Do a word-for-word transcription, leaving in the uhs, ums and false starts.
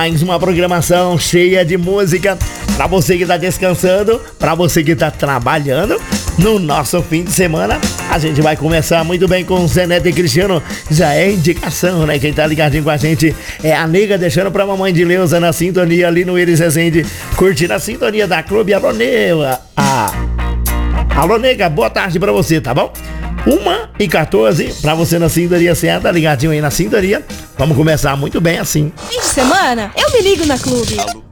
Mais uma programação cheia de música para você que tá descansando, para você que tá trabalhando. No nosso fim de semana, a gente vai começar muito bem com Zé Neto e Cristiano. Já é indicação, né? Quem tá ligadinho com a gente é a nega, deixando pra mamãe de Leusa na sintonia ali no Iris Resende, curtindo a sintonia da Clube. Alô, nega. Ah. Alô, nega, boa tarde pra você, tá bom? uma e quatorze pra você na sintonia certa, ligadinho aí na sintonia. Vamos começar muito bem assim. Fim de semana, eu me ligo na Clube.